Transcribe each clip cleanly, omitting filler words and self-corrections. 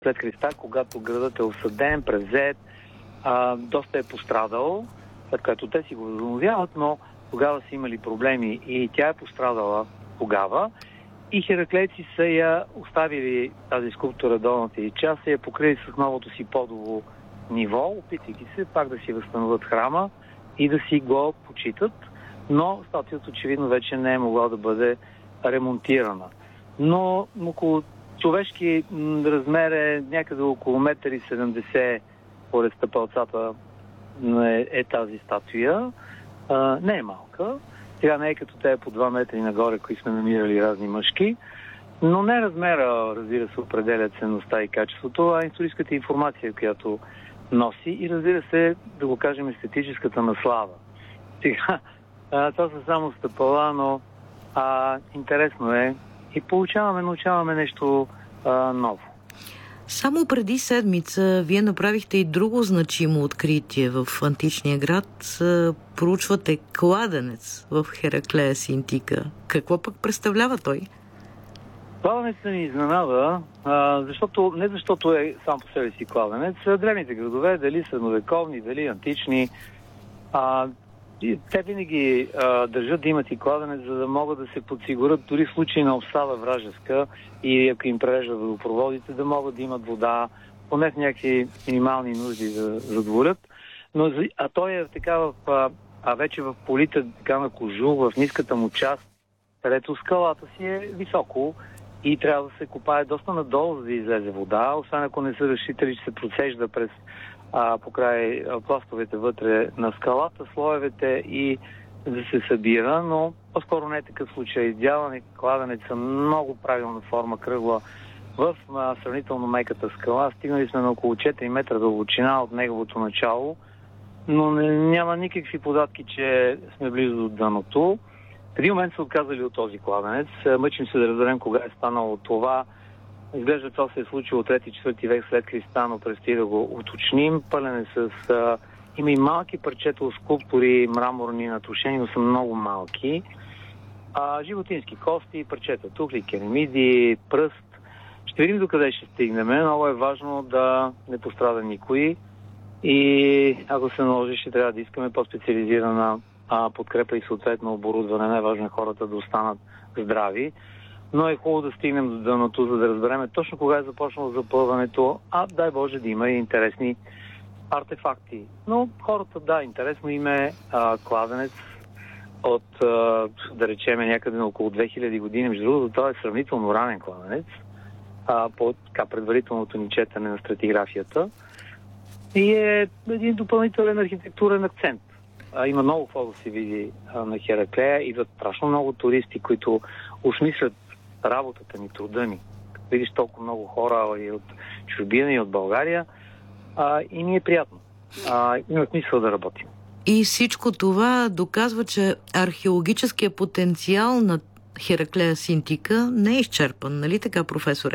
след Христа, когато градът е осъден, превзет, доста е пострадал, след което те си го възстановяват, но тогава са имали проблеми и тя е пострадала тогава. И хераклейци са я оставили тази скулптура долната и част, са я покрили с новото си подово ниво, опитвайки се пак да си възстановят храма и да си го почитат, но статуята очевидно вече не е могла да бъде ремонтирана. Но около човешки размер е някъде около 1,70 м поред стъпалцата е тази статуя. Не е малка. Сега не е като те по 2 метри нагоре, които сме намирали разни мъжки, но не размера, разбира се, определя ценността и качеството, а историческата информация, която носи и, разбира се, да го кажем, естетическата наслада. Сега, това са само стъпала, но интересно е и научаваме нещо ново. Само преди седмица вие направихте и друго значимо откритие в античния град. Проучвате кладенец в Хераклея Синтика. Какво пък представлява той? Кладенецът ни изненада, защото е сам по себе си кладенец. Древните градове, дали средновековни, дали антични, те винаги държат да имат и кладенец, за да могат да се подсигурят дори в случай на обсада вражеска и ако им прережат водопроводите, да могат да имат вода, поне в някакви минимални нужди да задоволят. А той е така вече в полите така на кожух, в ниската му част, където скалата си е високо и трябва да се копае доста надолу, за да излезе вода, освен ако не са разчитали, че се процежда през покрай пластовете вътре на скалата, слоевете и да се събира, но по-скоро не е такъв случай. Идеален кладенец са много правилна форма, кръгла в сравнително меката скала. Стигнали сме на около 4 метра дълбочина от неговото начало, но няма никакви податки, че сме близо до дъното. В един момент са отказали от този кладенец. Мъчим се да разберем кога е станало това. Изглежда, това се е случило 3-4 век след Христа, но предстои да го уточним. Пълен е с... Има и малки парчета от скулптури, мраморни, натрушени, но са много малки. Животински кости, парчета тухли, керамиди, пръст. Ще видим докъде ще стигнем. Много е важно да не пострада никой. И ако се наложи, ще трябва да искаме по-специализирана подкрепа и съответно оборудване. Най-важно е хората да останат здрави. Но е хубаво да стигнем до дъното, за да разберем точно кога е започнало запълването, дай Боже да има и интересни артефакти. Но хората, интересно им е кладенец от, да речем, някъде на около 2000 години. Между другото, това е сравнително ранен кладенец, по предварителното ни четене на стратиграфията. И е един допълнителен архитектурен акцент. Има много какво да се види на Хераклея. Идват страшно много туристи, които осмислят работата ни, труда ни. Видиш толкова много хора и от чужбина, и от България. И ни е приятно. Има смисъл да работим. И всичко това доказва, че археологическият потенциал на Хераклея Синтика не е изчерпан. Нали така, професоре?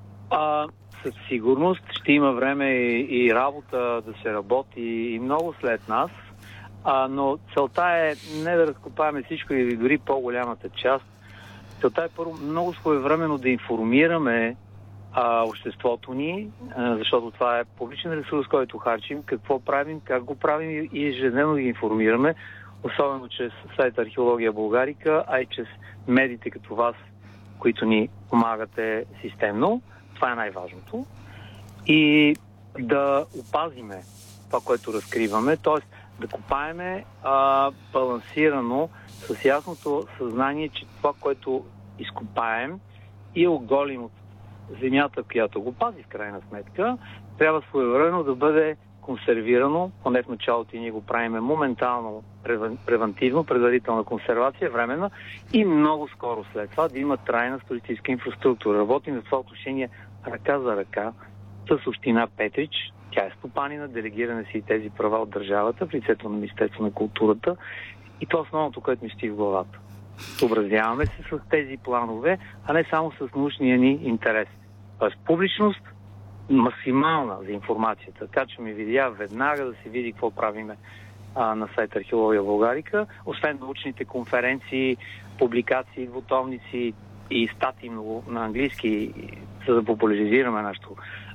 Със сигурност ще има време и работа да се работи и много след нас. Но целта е не да разкопаваме всичко или дори по-голямата част. Целта е първо много своевременно да информираме обществото ни, защото това е публичен ресурс, който харчим, какво правим, как го правим и ежедневно ги информираме, особено чрез сайта Археология Българика, а и чрез медиите като вас, които ни помагате системно. Това е най-важното. И да опазиме това, което разкриваме, т.е. да копаеме балансирано с ясното съзнание, че това, което изкопаем и оголим от земята, която го пази в крайна сметка, трябва своевременно да бъде консервирано, поне в началото и ние го правиме моментално, превентивно, предварителна консервация, временна и много скоро след това да има трайна туристическа инфраструктура. Работим в това отношение ръка за ръка с община Петрич. Тя е стопанина, делегиране си и тези права от държавата в лицето на Министерство на културата. И това е основното, което ми стои в главата. Съобразяваме се с тези планове, а не само с научния ни интерес. Тоест публичност максимална за информацията. Качваме видеа веднага да се види какво правиме на сайта Археология Българика. Освен научните конференции, публикации, двутомници и статии много на английски, за да популяризираме нашето